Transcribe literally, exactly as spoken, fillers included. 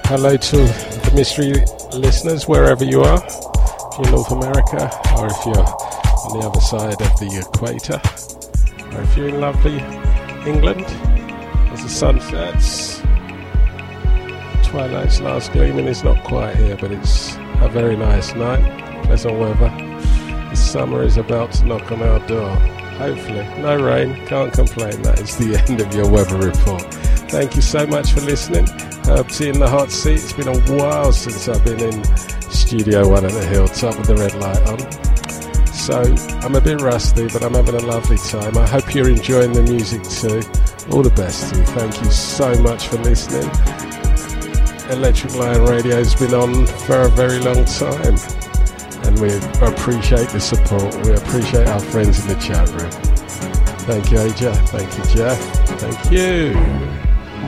Hello to the mystery listeners wherever you are, if you're in North America or if you're on the other side of the equator, or if you're in lovely England as the sun sets. Twilight's last gleaming is not quite here, but it's a very nice night, pleasant weather. The summer is about to knock on our door. Hopefully, no rain, can't complain. That is the end of your weather report. Thank you so much for listening. Herbsy in the hot seat. It's been a while since I've been in Studio One at the Hilltop with the red light on. So I'm a bit rusty, but I'm having a lovely time. I hope you're enjoying the music too. All the best to you. Thank you so much for listening. Electric Lion Radio has been on for a very long time, and we appreciate the support. We appreciate our friends in the chat room. Thank you, Aja. Thank you, Jeff. Thank you.